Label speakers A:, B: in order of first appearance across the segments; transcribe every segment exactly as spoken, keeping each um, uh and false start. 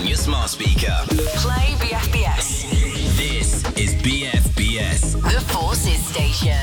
A: on your smart speaker.
B: Play B F B S.
A: This is B F B S.
B: The Forces Station.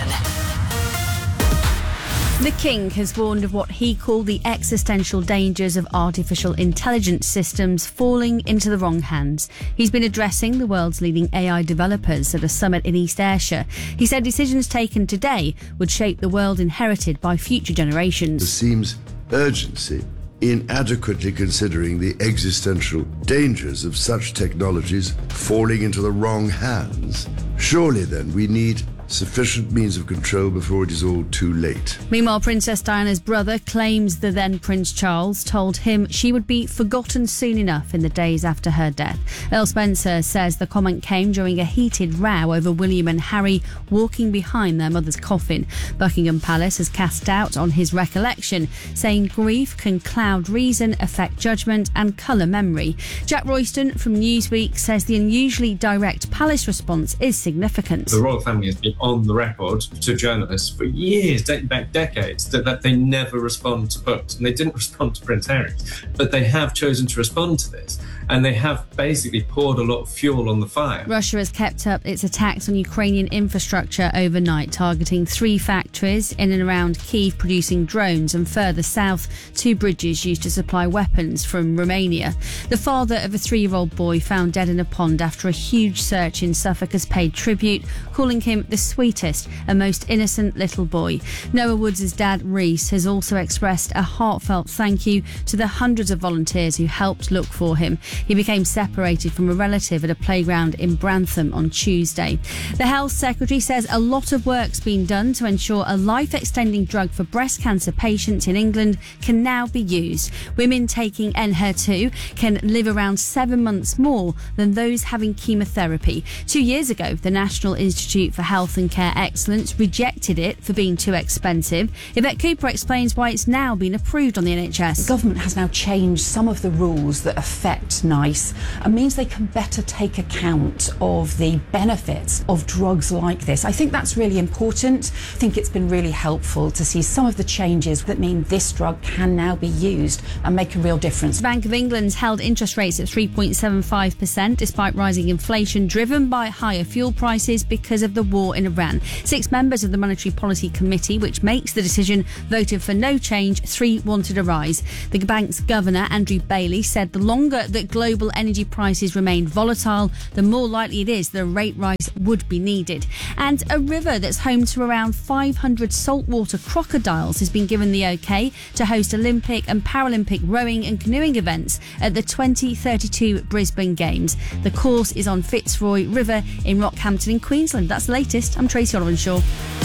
C: The King has warned of what he called the existential dangers of artificial intelligence systems falling into the wrong hands. He's been addressing the world's leading A I developers at a summit in East Ayrshire. He said decisions taken today would shape the world inherited by future generations.
D: There seems urgency in adequately considering the existential dangers of such technologies falling into the wrong hands. Surely then we need sufficient means of control before it is all too late.
C: Meanwhile, Princess Diana's brother claims the then Prince Charles told him she would be forgotten soon enough in the days after her death. Earl Spencer says the comment came during a heated row over William and Harry walking behind their mother's coffin. Buckingham Palace has cast doubt on his recollection, saying grief can cloud reason, affect judgment and colour memory. Jack Royston from Newsweek says the unusually direct palace response is significant.
E: The royal family has been on the record to journalists for years, dating back decades, that, that they never respond to books, and they didn't respond to Prince Harry, but they have chosen to respond to this, and they have basically poured a lot of fuel on the fire.
C: Russia has kept up its attacks on Ukrainian infrastructure overnight, targeting three factories in and around Kyiv producing drones, and further south, two bridges used to supply weapons from Romania. The father of a three-year-old boy found dead in a pond after a huge search in Suffolk has paid tribute, calling him the sweetest and most innocent little boy. Noah Woods' dad, Reese, has also expressed a heartfelt thank you to the hundreds of volunteers who helped look for him. He became separated from a relative at a playground in Brantham on Tuesday. The Health Secretary says a lot of work's been done to ensure a life-extending drug for breast cancer patients in England can now be used. Women taking N H E R two can live around seven months more than those having chemotherapy. Two years ago, the National Institute for Health and Care Excellence rejected it for being too expensive. Yvette Cooper explains why it's now been approved on the N H S.
F: The government has now changed some of the rules that affect NICE and means they can better take account of the benefits of drugs like this. I think that's really important. I think it's been really helpful to see some of the changes that mean this drug can now be used and make a real difference.
C: The Bank of England's held interest rates at three point seven five percent despite rising inflation driven by higher fuel prices because of the war in Iran. Six members of the Monetary Policy Committee, which makes the decision, voted for no change. Three wanted a rise. The bank's governor, Andrew Bailey, said the longer that global energy prices remain volatile, the more likely it is that a rate rise would be needed. And a river that's home to around five hundred saltwater crocodiles has been given the OK to host Olympic and Paralympic rowing and canoeing events at the twenty thirty-two Brisbane Games. The course is on Fitzroy River in Rockhampton in Queensland. That's the latest. I'm Tracy Olivenshaw.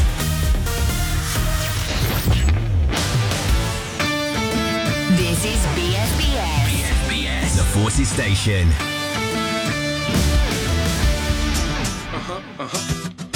B: This is B F B S.
A: B F B S. The Forces Station.
G: Uh-huh, uh-huh.